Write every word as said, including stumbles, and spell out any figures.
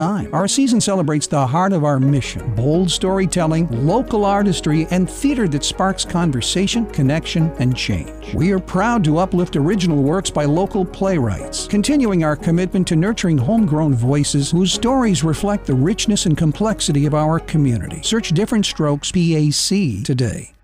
time. Our season celebrates the heart of our mission: bold storytelling, local artistry, and theater that sparks conversation, connection, and change. We are proud to uplift original works by local playwrights, continuing our commitment to nurturing homegrown voices whose stories reflect the richness and complexity of our community. Search Different Strokes P A C today.